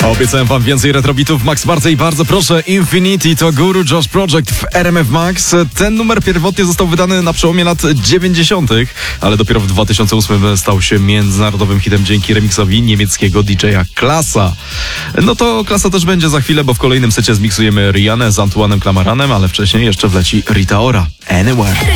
Obiecałem wam więcej retrobitów. Max Barca i bardzo proszę, Infinity to Guru Josh Project w RMF Max. Ten numer pierwotnie został wydany na przełomie lat 90., ale dopiero w 2008 stał się międzynarodowym hitem dzięki remiksowi niemieckiego DJ-a Klasa. No to Klasa też będzie za chwilę, bo w kolejnym secie zmiksujemy Rihannę z Antoine'em Clamaranem, ale wcześniej jeszcze wleci Rita Ora. Anywhere.